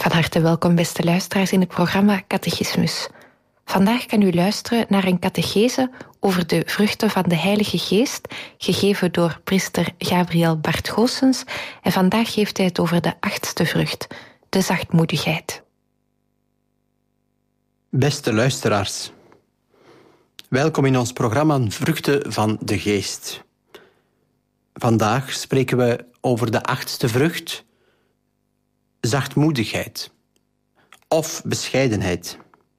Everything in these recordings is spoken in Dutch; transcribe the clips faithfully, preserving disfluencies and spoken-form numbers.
Van harte welkom, beste luisteraars, in het programma Catechismus. Vandaag kan u luisteren naar een catechese over de vruchten van de Heilige Geest, gegeven door priester Gabriel Bart Goossens. En vandaag heeft hij het over de achtste vrucht, de zachtmoedigheid. Beste luisteraars, welkom in ons programma Vruchten van de Geest. Vandaag spreken we over de achtste vrucht, zachtmoedigheid of bescheidenheid.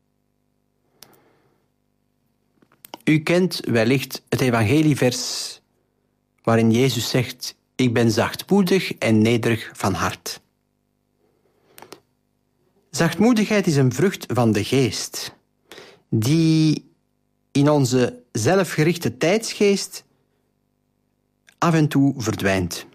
U kent wellicht het evangelievers waarin Jezus zegt: ik ben zachtmoedig en nederig van hart. Zachtmoedigheid is een vrucht van de geest, die in onze zelfgerichte tijdsgeest af en toe verdwijnt.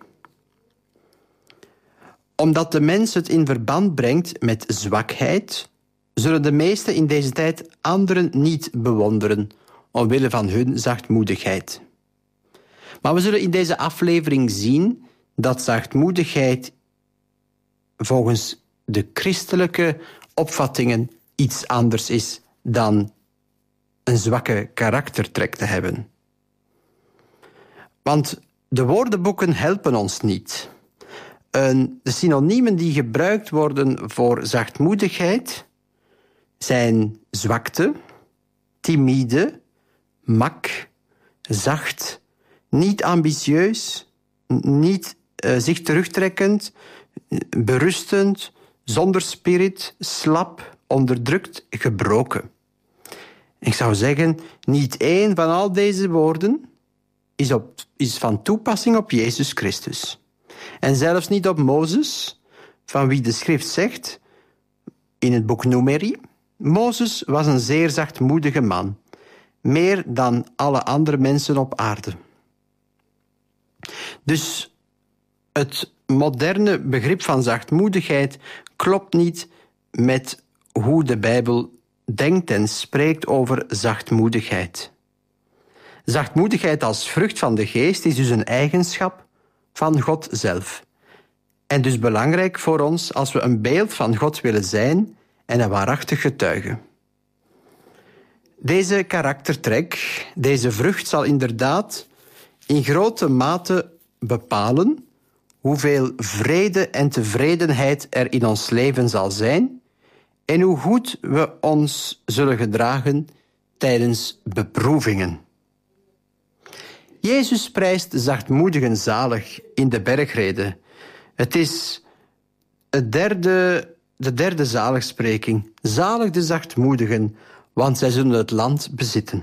Omdat de mens het in verband brengt met zwakheid, zullen de meesten in deze tijd anderen niet bewonderen omwille van hun zachtmoedigheid. Maar we zullen in deze aflevering zien dat zachtmoedigheid volgens de christelijke opvattingen iets anders is dan een zwakke karaktertrek te hebben. Want de woordenboeken helpen ons niet. De synoniemen die gebruikt worden voor zachtmoedigheid zijn zwakte, timide, mak, zacht, niet ambitieus, niet uh, zich terugtrekkend, berustend, zonder spirit, slap, onderdrukt, gebroken. Ik zou zeggen, niet één van al deze woorden is, op, is van toepassing op Jezus Christus. En zelfs niet op Mozes, van wie de schrift zegt, in het boek Numeri: Mozes was een zeer zachtmoedige man, meer dan alle andere mensen op aarde. Dus het moderne begrip van zachtmoedigheid klopt niet met hoe de Bijbel denkt en spreekt over zachtmoedigheid. Zachtmoedigheid als vrucht van de geest is dus een eigenschap van God zelf. En dus belangrijk voor ons als we een beeld van God willen zijn en een waarachtig getuige. Deze karaktertrek, deze vrucht, zal inderdaad in grote mate bepalen hoeveel vrede en tevredenheid er in ons leven zal zijn en hoe goed we ons zullen gedragen tijdens beproevingen. Jezus prijst de zachtmoedigen zalig in de bergrede. Het is het derde, de derde zaligspreking. Zalig de zachtmoedigen, want zij zullen het land bezitten.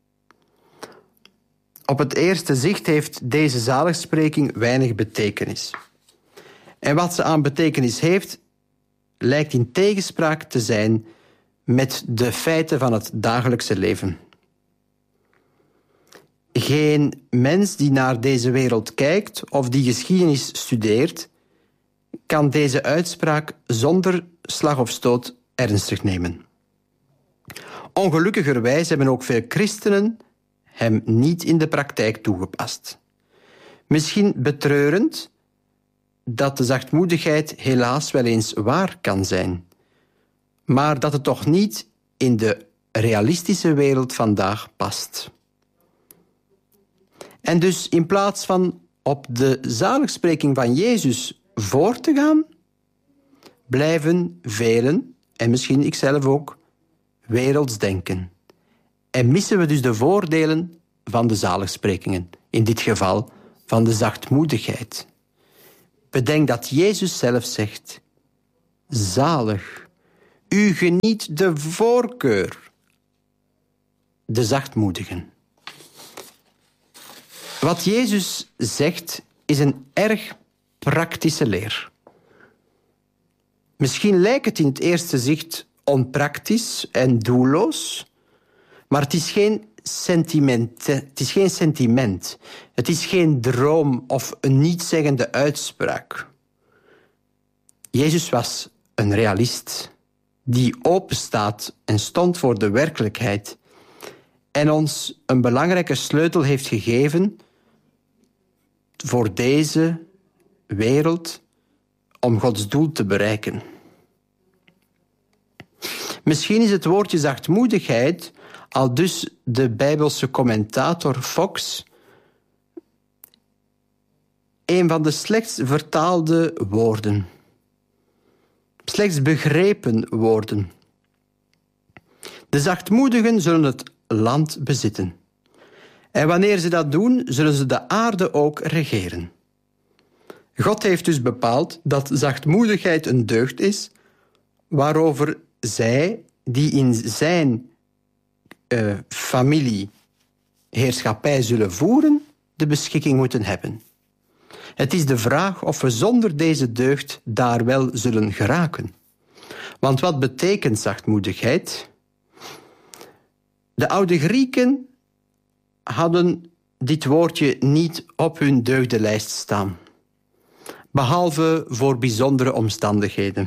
Op het eerste zicht heeft deze zaligspreking weinig betekenis. En wat ze aan betekenis heeft, lijkt in tegenspraak te zijn met de feiten van het dagelijkse leven. Geen mens die naar deze wereld kijkt of die geschiedenis studeert, kan deze uitspraak zonder slag of stoot ernstig nemen. Ongelukkigerwijs hebben ook veel christenen hem niet in de praktijk toegepast. Misschien betreurend dat de zachtmoedigheid helaas wel eens waar kan zijn, maar dat het toch niet in de realistische wereld vandaag past. En dus in plaats van op de zaligspreking van Jezus voor te gaan, blijven velen, en misschien ikzelf ook, werelds denken. En missen we dus de voordelen van de zaligsprekingen, in dit geval van de zachtmoedigheid. Bedenk dat Jezus zelf zegt: zalig, u geniet de voorkeur, de zachtmoedigen. Wat Jezus zegt is een erg praktische leer. Misschien lijkt het in het eerste zicht onpraktisch en doelloos, maar het is geen sentiment. Het is geen sentiment. Het is geen droom of een nietszeggende uitspraak. Jezus was een realist die openstaat en stond voor de werkelijkheid en ons een belangrijke sleutel heeft gegeven voor deze wereld om Gods doel te bereiken. Misschien is het woordje zachtmoedigheid, al dus de Bijbelse commentator Fox, een van de slechtst vertaalde woorden. Slechts begrepen woorden. De zachtmoedigen zullen het land bezitten. En wanneer ze dat doen, zullen ze de aarde ook regeren. God heeft dus bepaald dat zachtmoedigheid een deugd is, waarover zij, die in zijn uh, familie heerschappij zullen voeren, de beschikking moeten hebben. Het is de vraag of we zonder deze deugd daar wel zullen geraken. Want wat betekent zachtmoedigheid? De oude Grieken hadden dit woordje niet op hun deugdenlijst staan, behalve voor bijzondere omstandigheden.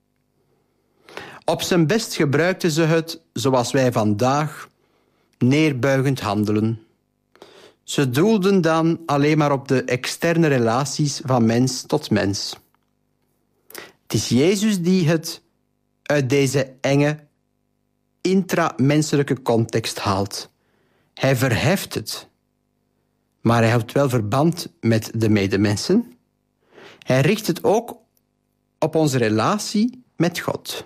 Op zijn best gebruikten ze het, zoals wij vandaag, neerbuigend handelen. Ze doelden dan alleen maar op de externe relaties van mens tot mens. Het is Jezus die het uit deze enge, intramenselijke context haalt. Hij verheft het, maar hij houdt wel verband met de medemensen. Hij richt het ook op onze relatie met God.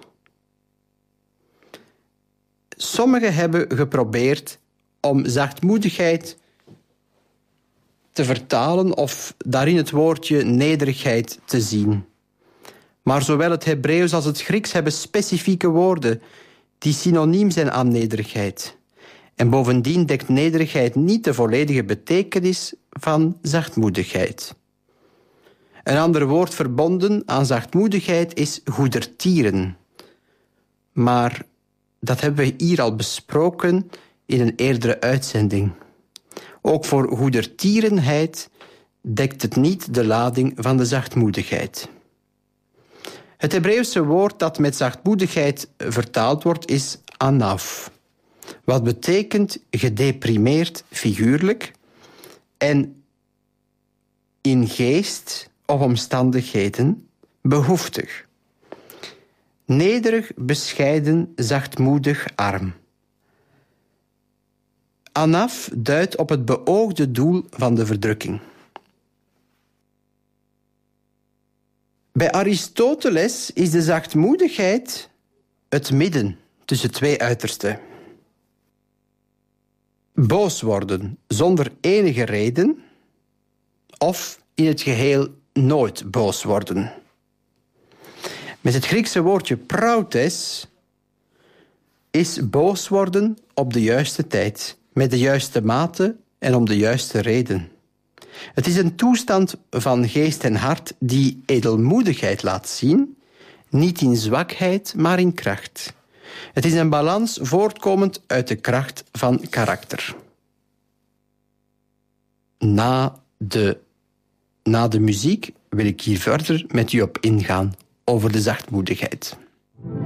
Sommigen hebben geprobeerd om zachtmoedigheid te vertalen of daarin het woordje nederigheid te zien. Maar zowel het Hebreeuws als het Grieks hebben specifieke woorden die synoniem zijn aan nederigheid. En bovendien dekt nederigheid niet de volledige betekenis van zachtmoedigheid. Een ander woord verbonden aan zachtmoedigheid is goedertieren. Maar dat hebben we hier al besproken in een eerdere uitzending. Ook voor goedertierenheid dekt het niet de lading van de zachtmoedigheid. Het Hebreeuwse woord dat met zachtmoedigheid vertaald wordt is anaf, wat betekent gedeprimeerd figuurlijk en in geest of omstandigheden behoeftig. Nederig, bescheiden, zachtmoedig, arm. Anaf duidt op het beoogde doel van de verdrukking. Bij Aristoteles is de zachtmoedigheid het midden tussen twee uitersten. Boos worden zonder enige reden of in het geheel nooit boos worden. Met het Griekse woordje prautes is boos worden op de juiste tijd, met de juiste mate en om de juiste reden. Het is een toestand van geest en hart die edelmoedigheid laat zien, niet in zwakheid, maar in kracht. Het is een balans voortkomend uit de kracht van karakter. Na de, na de muziek wil ik hier verder met u op ingaan over de zachtmoedigheid.